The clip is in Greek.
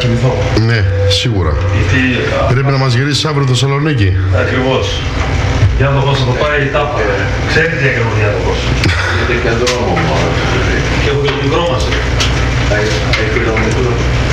κοιμηθώ. Ναι, σίγουρα. Γιατί, πρέπει να μας γυρίσεις αύριο το Θεσσαλονίκη. Ακριβώς. Διάδοχος θα το πάει η τάπα. Ξέρει τι έκανε ο διάδοχος. Γιατί και δρόμο μόνο. Και έχω και το μικρό μας. 6 κιλόμετρο.